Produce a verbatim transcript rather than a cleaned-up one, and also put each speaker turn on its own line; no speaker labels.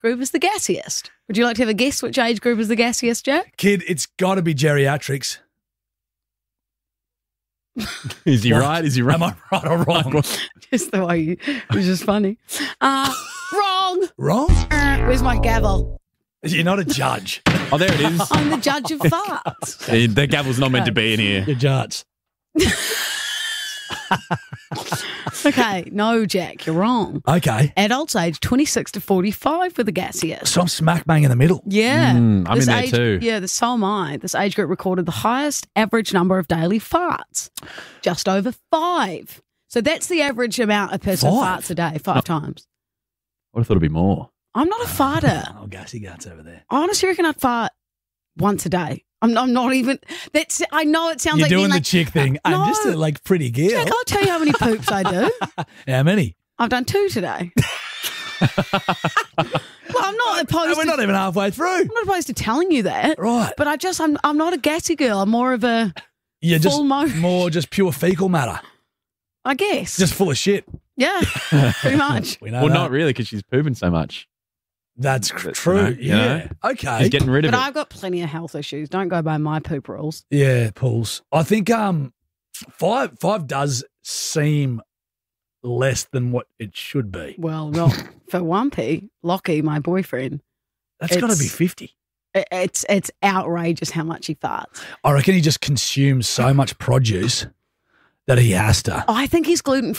group is the gassiest? Would you like to have a guess which age group is the gassiest, Jack?
Kid, it's got to be geriatrics.
Is he
What?
right? Is he right?
Am I right or wrong?
Just the way you, it was just funny. Uh, wrong.
Wrong?
Uh, where's my gavel?
You're not a judge.
Oh, there it is.
I'm the judge of farts.
Eh, the gavel's not meant to be in here.
You're judge.
Okay, no, Jack, you're wrong.
Okay.
Adults aged twenty-six to forty-five were the gassiest.
So I'm smack bang in the middle.
Yeah.
Mm, I'm
This
in there
age,
too.
Yeah, the so am I. This age group recorded the highest average number of daily farts, just over five. So that's the average amount a person
Five?
farts a day, five times.
I would have thought it'd be more.
I'm not a farter.
Oh, gassy guts over there.
I honestly reckon I'd fart once a day. I'm, I'm not even. That's. I know it sounds
You're
like
doing
being
the
like,
chick thing.
No.
I'm just a like pretty girl.
Jack, I'll tell you how many poops I do.
How many?
I've done two today. Well, I'm not opposed.
And we're
to,
not even halfway through.
I'm not opposed to telling you that.
Right.
But I just. I'm. I'm not a gassy girl. I'm more of a.
You're just
Full motion.
more just pure fecal matter.
I guess.
Just full of shit.
yeah. Pretty much.
We know
Well,
that.
not really, because she's pooping so much.
That's tr-
But,
true.
you know, you
yeah.
know.
Okay.
She's getting rid of
But
it.
I've got plenty of health issues. Don't go by my poop rules.
Yeah, pulls. I think um five five does seem less than what it should be.
Well, not for Wumpy, Lockie, my boyfriend.
That's got to be
It's-
fifty.
it- It's it's outrageous how much he farts.
I reckon he just consumes so much produce that he has to.
I think he's gluten